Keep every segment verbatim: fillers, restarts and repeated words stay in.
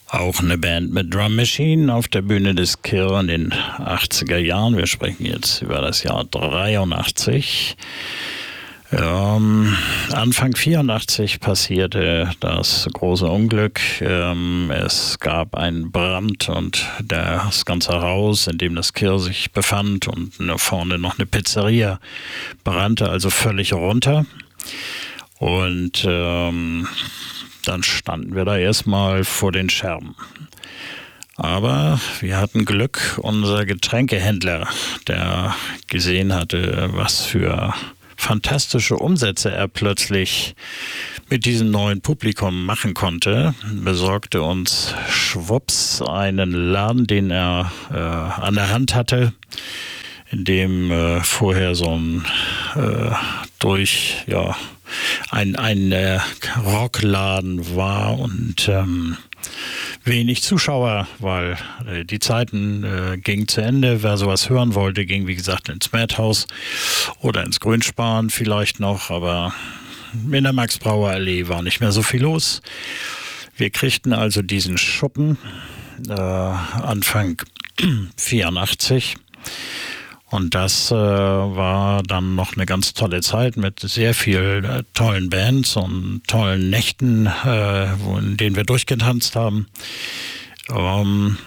Auch eine Band mit Drum Machine auf der Bühne des Kirr in den achtziger Jahren. Wir sprechen jetzt über das Jahr dreiundachtzig. Ähm, Anfang vierundachtzig passierte das große Unglück. Ähm, es gab einen Brand und das ganze Haus, in dem das Kirr sich befand und vorne noch eine Pizzeria, brannte also völlig runter. Und ähm, dann standen wir da erstmal vor den Scherben. Aber wir hatten Glück, unser Getränkehändler, der gesehen hatte, was für fantastische Umsätze er plötzlich mit diesem neuen Publikum machen konnte, besorgte uns schwupps einen Laden, den er äh, an der Hand hatte, in dem äh, vorher so ein äh, durch, ja, ein, ein äh, Rockladen war und ähm, wenig Zuschauer, weil äh, die Zeiten äh, gingen zu Ende. Wer sowas hören wollte, ging wie gesagt ins Madhouse oder ins Grünspan vielleicht noch, aber in der Max-Brauer-Allee war nicht mehr so viel los. Wir kriegten also diesen Schuppen äh, Anfang vierundachtzig. Und das äh, war dann noch eine ganz tolle Zeit mit sehr vielen äh, tollen Bands und tollen Nächten, äh, wo, in denen wir durchgetanzt haben. Ähm,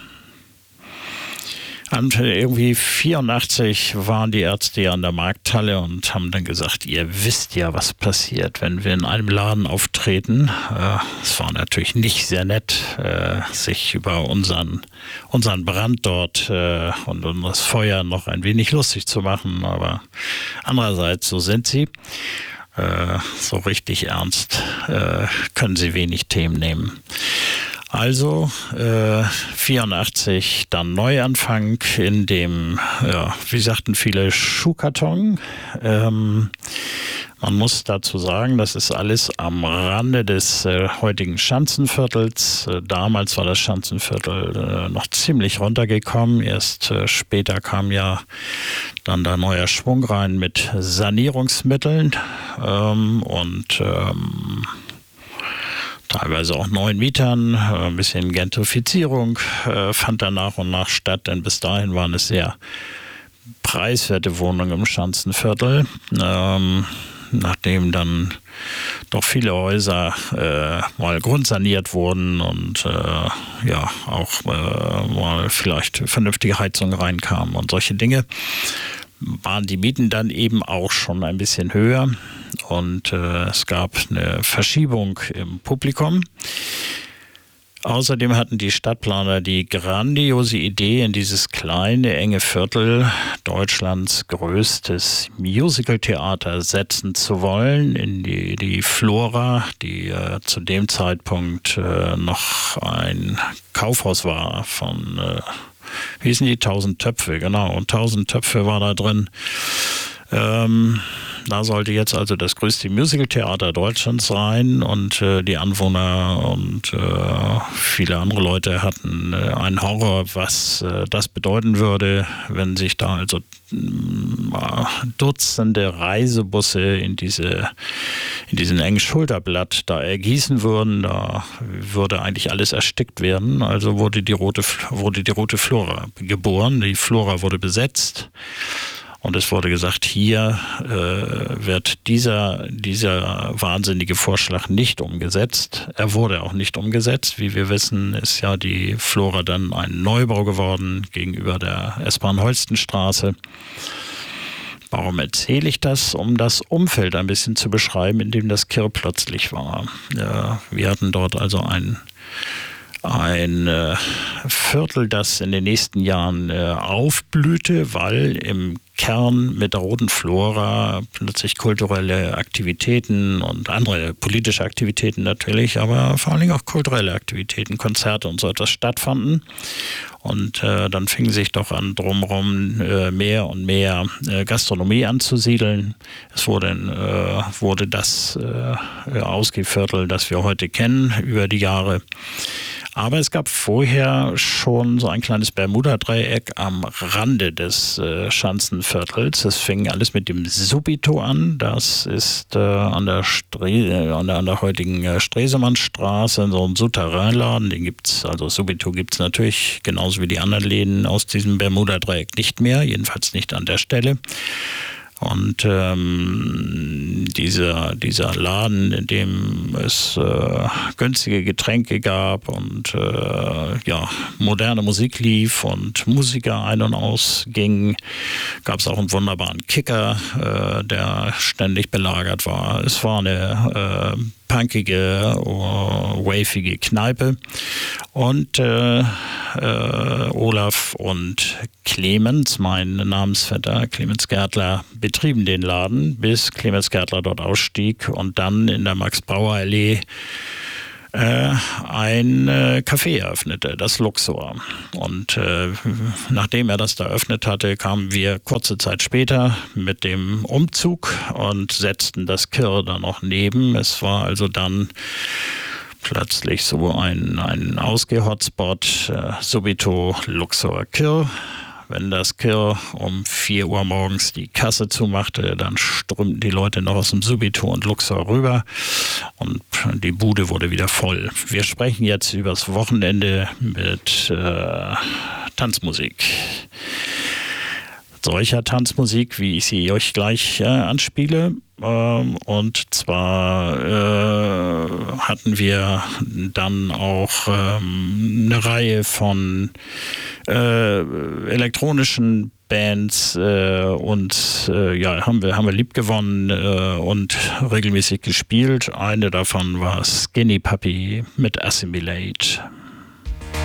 und irgendwie vierundachtzig waren die Ärzte an der Markthalle und haben dann gesagt, ihr wisst ja, was passiert, wenn wir in einem Laden auftreten. Äh, es war natürlich nicht sehr nett, äh, sich über unseren, unseren Brand dort äh, und um das Feuer noch ein wenig lustig zu machen, aber andererseits, so sind sie. Äh, so richtig ernst äh, können sie wenig Themen nehmen. Also äh, vierundachtzig, dann Neuanfang in dem, ja, wie sagten viele, Schuhkarton. Ähm, man muss dazu sagen, das ist alles am Rande des äh, heutigen Schanzenviertels. Äh, damals war das Schanzenviertel äh, noch ziemlich runtergekommen. Erst äh, später kam ja dann der neue Schwung rein mit Sanierungsmitteln ähm, und ähm, teilweise auch neuen Mietern, ein bisschen Gentrifizierung äh, fand dann nach und nach statt, denn bis dahin waren es sehr preiswerte Wohnungen im Schanzenviertel. Ähm, nachdem dann doch viele Häuser äh, mal grundsaniert wurden und äh, ja auch äh, mal vielleicht vernünftige Heizungen reinkamen und solche Dinge, waren die Mieten dann eben auch schon ein bisschen höher und äh, es gab eine Verschiebung im Publikum. Außerdem hatten die Stadtplaner die grandiose Idee, in dieses kleine, enge Viertel Deutschlands größtes Musicaltheater setzen zu wollen, in die, die Flora, die äh, zu dem Zeitpunkt äh, noch ein Kaufhaus war von äh, wie hießen die? Tausend Töpfe, genau. Und tausend Töpfe war da drin. Ähm, da sollte jetzt also das größte Musicaltheater Deutschlands sein und äh, die Anwohner und äh, viele andere Leute hatten äh, einen Horror, was äh, das bedeuten würde, wenn sich da also äh, Dutzende Reisebusse in diese in diesen engen Schulterblatt da ergießen würden. Da würde eigentlich alles erstickt werden. Also wurde die rote wurde die rote Flora geboren. Die Flora wurde besetzt. Und es wurde gesagt, hier äh, wird dieser, dieser wahnsinnige Vorschlag nicht umgesetzt. Er wurde auch nicht umgesetzt. Wie wir wissen, ist ja die Flora dann ein Neubau geworden gegenüber der S-Bahn Holstenstraße. Warum erzähle ich das? Um das Umfeld ein bisschen zu beschreiben, in dem das Kirr plötzlich war. Ja, wir hatten dort also ein Ein äh, Viertel, das in den nächsten Jahren äh, aufblühte, weil im Kern mit der roten Flora plötzlich kulturelle Aktivitäten und andere politische Aktivitäten natürlich, aber vor allen Dingen auch kulturelle Aktivitäten, Konzerte und so etwas stattfanden. Und äh, dann fing sich doch an, drumherum äh, mehr und mehr äh, Gastronomie anzusiedeln. Es wurde, äh, wurde das äh, Ausgehviertel, das wir heute kennen, über die Jahre. Aber es gab vorher schon so ein kleines Bermuda-Dreieck am Rande des äh, Schanzenviertels. Es fing alles mit dem Subito an. Das ist äh, an, der Stre äh, an, der, an der heutigen äh, Stresemannstraße, so ein Souterrainladen. Den gibt's, also Subito gibt es natürlich genauso wie die anderen Läden aus diesem Bermuda-Dreieck nicht mehr, jedenfalls nicht an der Stelle. Und ähm, dieser, dieser Laden, in dem es äh, günstige Getränke gab und äh, ja, moderne Musik lief und Musiker ein- und ausgingen, gab es auch einen wunderbaren Kicker, äh, der ständig belagert war. Es war eine äh, punkige, uh, wavige Kneipe. Und äh, äh, Olaf und Clemens, mein Namensvetter, Clemens Gärtler, betrieben den Laden, bis Clemens Gärtler dort ausstieg und dann in der Max-Brauer-Allee äh, ein äh, Café eröffnete, das Luxor. Und äh, nachdem er das da eröffnet hatte, kamen wir kurze Zeit später mit dem Umzug und setzten das Kirr da noch neben. Es war also dann plötzlich so ein, ein Ausgeh-Hotspot, äh, Subito, Luxor, Kirr. Wenn das Kirr um vier Uhr morgens die Kasse zumachte, dann strömten die Leute noch aus dem Subito und Luxor rüber und die Bude wurde wieder voll. Wir sprechen jetzt übers Wochenende mit äh, Tanzmusik. Solcher Tanzmusik, wie ich sie euch gleich äh, anspiele. Ähm, und zwar äh, hatten wir dann auch ähm, eine Reihe von äh, elektronischen Bands äh, und äh, ja, haben wir, haben wir lieb gewonnen äh, und regelmäßig gespielt. Eine davon war Skinny Puppy mit Assimilate.